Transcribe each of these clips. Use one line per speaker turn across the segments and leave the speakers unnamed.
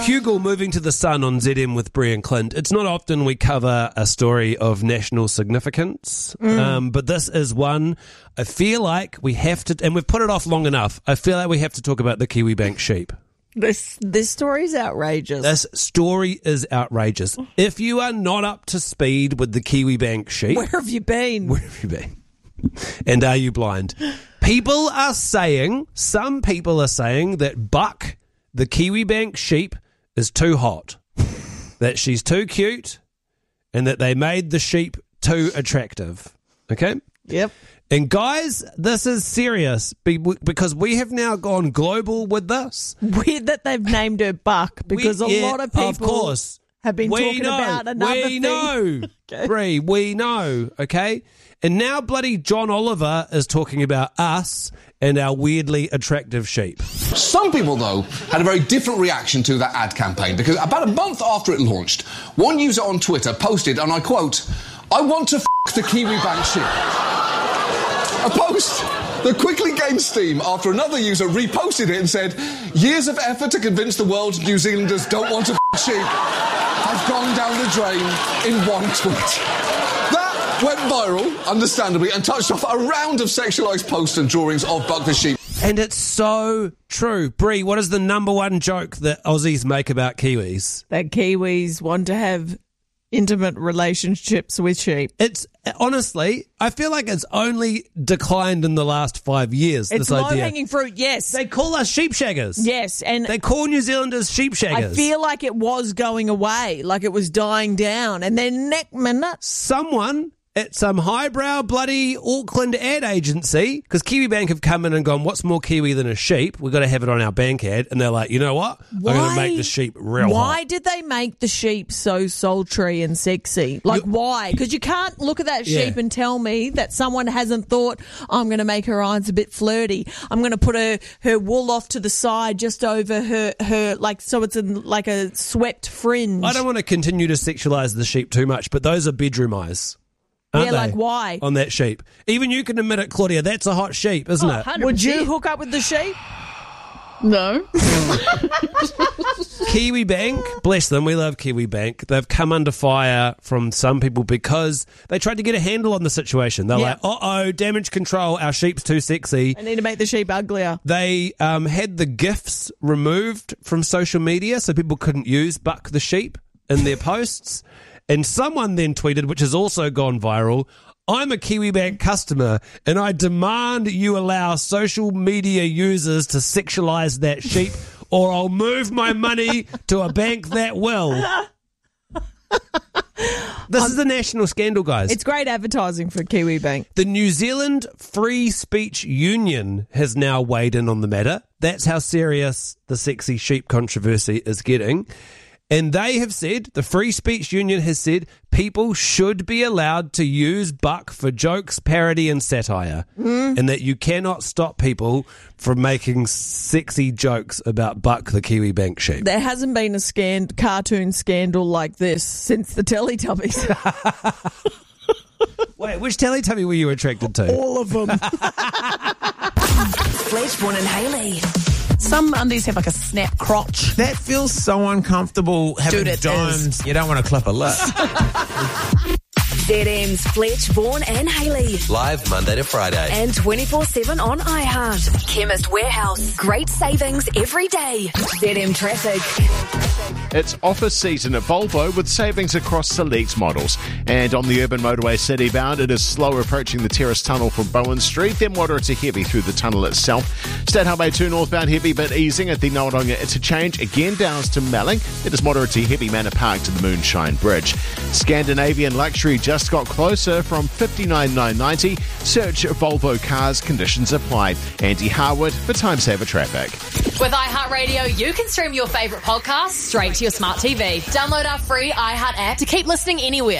Kugel moving to the sun on ZM with Brie and Clint. It's not often we cover a story of national significance, but this is one I feel like we have to, and we've put it off long enough, I feel like we have to talk about the Kiwibank sheep.
This story's outrageous.
This story is outrageous. If you are not up to speed with the Kiwibank sheep...
Where have you been?
Where have you been? And are you blind? Some people are saying that Buck, the Kiwibank sheep, is too hot. That she's too cute and that they made the sheep too attractive. Okay?
Yep.
And guys, this is serious because we have now gone global with this.
Weird that they've named her Buck because a lot of people
of course.
have been talking about another thing.
We know,
Okay.
Bree, we know, okay? And now bloody John Oliver is talking about us and our weirdly attractive sheep.
Some people, though, had a very different reaction to that ad campaign because about a month after it launched, one user on Twitter posted, and I quote, "I want to f*** the Kiwibank sheep." A post that quickly gained steam after another user reposted it and said, "Years of effort to convince the world New Zealanders don't want to f*** sheep have gone down the drain in one tweet." That went viral, understandably, and touched off a round of sexualised posts and drawings of Buck the sheep.
And it's so true. Bree, what is the number one joke that Aussies make about Kiwis?
That Kiwis want to have intimate relationships with sheep.
It's honestly, I feel like it's only declined in the last 5 years.
It's
this idea.
low-hanging fruit, yes.
They call us sheep shaggers.
Yes, and
they call New Zealanders sheep shaggers.
I feel like it was going away, like it was dying down, and then next minute,
someone at some highbrow bloody Auckland ad agency, because Kiwibank have come in and gone, what's more Kiwi than a sheep? We've got to have it on our bank ad. And they're like, you know what? I'm going to make the sheep real
Why
hot.
did they make the sheep so sultry and sexy? Like, why? Because you can't look at that sheep and tell me that someone hasn't thought, I'm going to make her eyes a bit flirty. I'm going to put her wool off to the side just over her like, so it's in like a swept fringe.
I don't want to continue to sexualise the sheep too much, but those are bedroom eyes. Aren't they?
Like why?
On that sheep. Even you can admit it, Claudia, that's a hot sheep, isn't it?
100%. Would you hook up with the sheep?
No.
Kiwibank, bless them, we love Kiwibank. They've come under fire from some people because they tried to get a handle on the situation. They're like, uh-oh, damage control, our sheep's too sexy.
I need to make the sheep uglier.
They had the GIFs removed from social media so people couldn't use Buck the sheep in their posts. And someone then tweeted, which has also gone viral, I'm a Kiwibank customer and I demand you allow social media users to sexualise that sheep or I'll move my money to a bank that will. This is a national scandal, guys.
It's great advertising for Kiwibank.
The New Zealand Free Speech Union has now weighed in on the matter. That's how serious the sexy sheep controversy is getting. And they have said, the Free Speech Union has said, people should be allowed to use Buck for jokes, parody and satire. And that you cannot stop people from making sexy jokes about Buck the Kiwibank sheep.
There hasn't been a cartoon scandal like this since the Teletubbies.
Wait, which Teletubby were you attracted to?
All of them.
Fletch, Vaughan and Hayley.
Some undies have like a snap crotch.
That feels so uncomfortable having
Dude, it
domes.
is.
You don't want to clip a lip.
ZM's Fletch, Vaughan and Hayley.
Live Monday to Friday.
And 24/7 on iHeart. Chemist Warehouse. Great savings every day. ZM Traffic.
It's offer season at Volvo with savings across select models. And on the urban motorway city bound, it is slow approaching the Terrace Tunnel from Bowen Street, then moderate to heavy through the tunnel itself. State Highway 2 northbound heavy but easing at the Noartonga interchange, again downs to Melling. It is moderate to heavy Manor Park to the Moonshine Bridge. Scandinavian Luxury just got closer from 59,990. Search Volvo cars, conditions apply. Andy Harwood for Time Saver Traffic.
With iHeartRadio, you can stream your favourite podcasts straight to your smart TV. Download our free iHeart app to keep listening anywhere.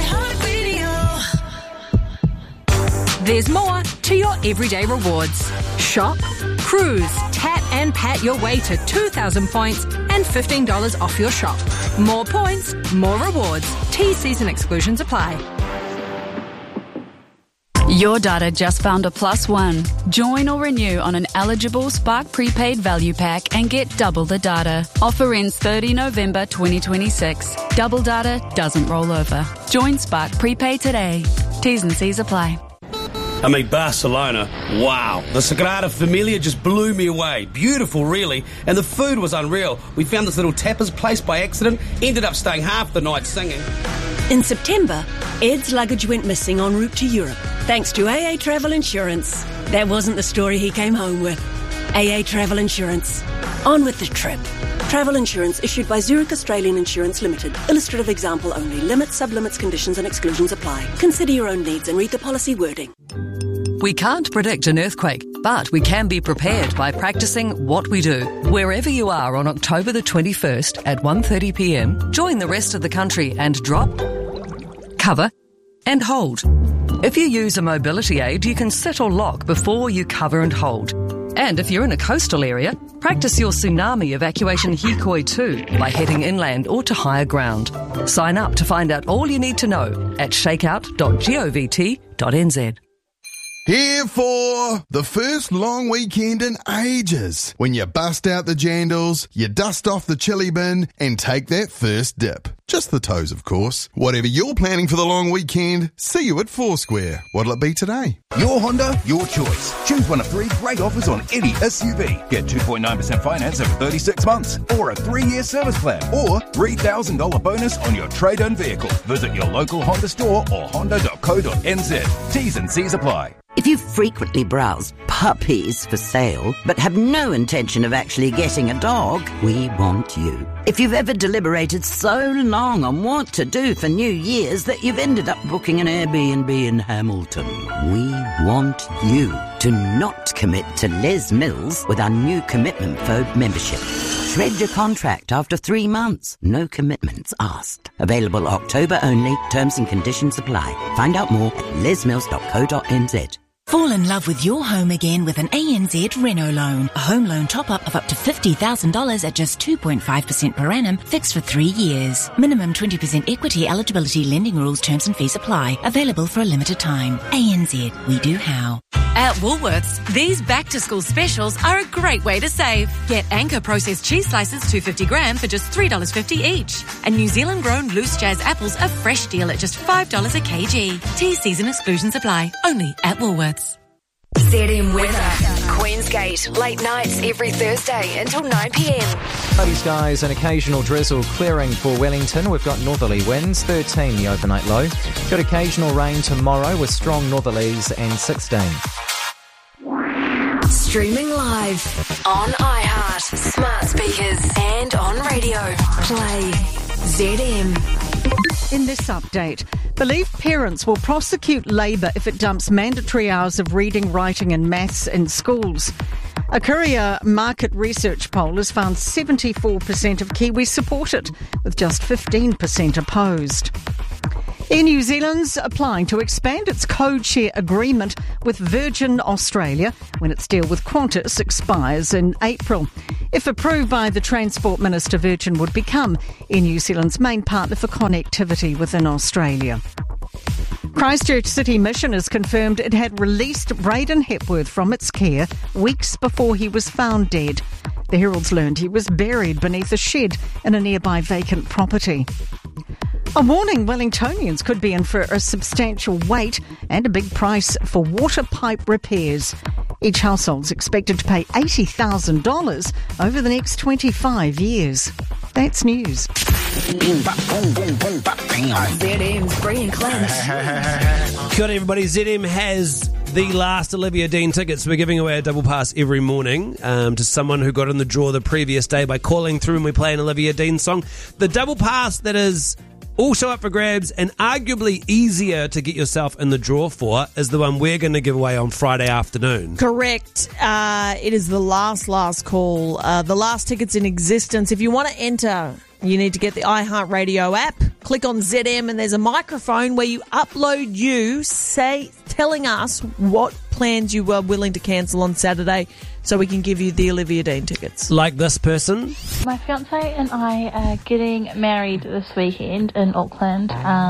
There's more to your everyday rewards. Shop, cruise, tap and pat your way to 2,000 points and $15 off your shop. More points, more rewards. T-Season exclusions apply.
Your data just found a +1. Join or renew on an eligible Spark prepaid value pack and get double the data. Offer ends 30 November 2026. Double data doesn't roll over. Join Spark prepaid today. T's and C's apply.
I mean, Barcelona, wow. The Sagrada Familia just blew me away. Beautiful, really. And the food was unreal. We found this little tapas place by accident, ended up staying half the night singing.
In September, Ed's luggage went missing en route to Europe, thanks to AA Travel Insurance. That wasn't the story he came home with. AA Travel Insurance. On with the trip. Travel insurance issued by Zurich Australian Insurance Limited. Illustrative example only. Limits, sublimits, conditions and exclusions apply. Consider your own needs and read the policy wording.
We can't predict an earthquake, but we can be prepared by practicing what we do. Wherever you are on October the 21st at 1:30 p.m, join the rest of the country and drop, cover and hold. If you use a mobility aid, you can sit or lock before you cover and hold. And if you're in a coastal area, practice your tsunami evacuation Hikoi too by heading inland or to higher ground. Sign up to find out all you need to know at shakeout.govt.nz.
Here for the first long weekend in ages, when you bust out the jandals, you dust off the chili bin and take that first dip. Just the toes, of course. Whatever you're planning for the long weekend, see you at Foursquare. What'll it be today?
Your Honda, your choice. Choose one of 3 great offers on any SUV. Get 2.9% finance over 36 months, or a 3-year service plan, or $3,000 bonus on your trade-in vehicle. Visit your local Honda store or honda.co.nz. T's and C's apply.
If you frequently browse puppies for sale, but have no intention of actually getting a dog, we want you. If you've ever deliberated so long on what to do for New Year's that you've ended up booking an Airbnb in Hamilton, we want you to not commit to Les Mills with our new Commitment Phobe membership. Shred your contract after 3 months. No commitments asked. Available October only. Terms and conditions apply. Find out more at lesmills.co.nz.
Fall in love with your home again with an ANZ Reno loan. A home loan top-up of up to $50,000 at just 2.5% per annum, fixed for 3 years. Minimum 20% equity eligibility, lending rules, terms and fees apply. Available for a limited time. ANZ, we do how.
At Woolworths, these back-to-school specials are a great way to save. Get Anchor processed cheese slices 250 gram for just $3.50 each. And New Zealand-grown Loose Jazz apples a fresh deal at just $5 a kg. T-season exclusions apply. Only at Woolworths.
ZM weather. Queensgate, late nights every Thursday until 9 p.m.
Cloudy skies and occasional drizzle clearing for Wellington. We've got northerly winds, 13 the overnight low. Got occasional rain tomorrow with strong northerlies and 16.
Streaming live on iHeart, smart speakers and on radio. Play ZM.
In this update, bereaved parents will prosecute Labour if it dumps mandatory hours of reading, writing and maths in schools. A Courier market research poll has found 74% of Kiwis support it, with just 15% opposed. Air New Zealand's applying to expand its code share agreement with Virgin Australia when its deal with Qantas expires in April. If approved by the Transport Minister, Virgin would become Air New Zealand's main partner for connectivity within Australia. Christchurch City Mission has confirmed it had released Braden Hepworth from its care weeks before he was found dead. The Herald's learned he was buried beneath a shed in a nearby vacant property. A warning, Wellingtonians could be in for a substantial wait and a big price for water pipe repairs. Each household's expected to pay $80,000 over the next 25 years. That's news.
ZM's Bree and Clint.
Good, everybody. ZM has the last Olivia Dean tickets. We're giving away a double pass every morning to someone who got in the draw the previous day by calling through and we play an Olivia Dean song. The double pass that is also up for grabs and arguably easier to get yourself in the draw for is the one we're going to give away on Friday afternoon.
Correct. It is the last call. The last tickets in existence. If you want to enter, you need to get the iHeartRadio app. Click on ZM and there's a microphone where you upload telling us what plans you are willing to cancel on Saturday so we can give you the Olivia Dean tickets.
Like this person.
My fiancé and I are getting married this weekend in Auckland.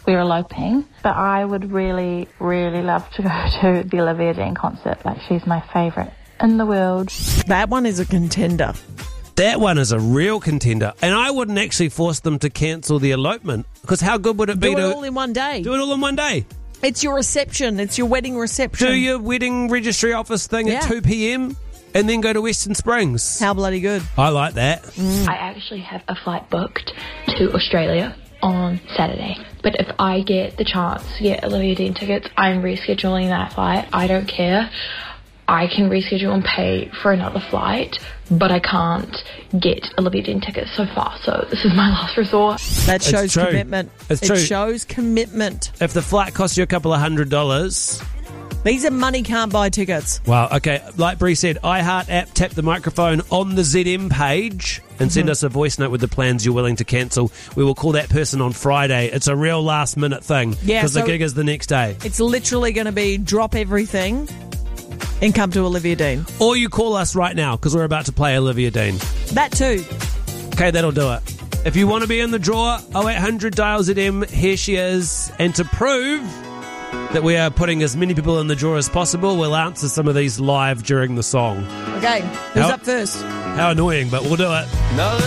we're eloping. But I would really, really love to go to the Olivia Dean concert. Like, she's my favourite in the world.
That one is a contender.
That one is a real contender. And I wouldn't actually force them to cancel the elopement, because how good would it be
Do
to
it all in one day.
do it all in one day?
It's your reception. It's your wedding reception.
Do your wedding registry office thing at 2 p.m. and then go to Western Springs.
How bloody good.
I like that.
I actually have a flight booked to Australia on Saturday. But if I get the chance to get Olivia Dean tickets, I'm rescheduling that flight. I don't care. I can reschedule and pay for another flight, but I can't get Olivia Dean tickets so far. So this is my last resort.
That shows commitment.
It's true.
It shows commitment.
If the flight costs you a couple of $100...
These are money can't buy tickets.
Wow, okay. Like Bree said, iHeart app, tap the microphone on the ZM page and send us a voice note with the plans you're willing to cancel. We will call that person on Friday. It's a real last-minute thing because the gig is the next day.
It's literally going to be drop everything and come to Olivia Dean.
Or you call us right now because we're about to play Olivia Dean.
That too.
Okay, that'll do it. If you want to be in the draw, 0800 dial ZM, here she is. And to prove that we are putting as many people in the draw as possible, we'll answer some of these live during the song.
Okay, who's up first?
How annoying, but we'll do it.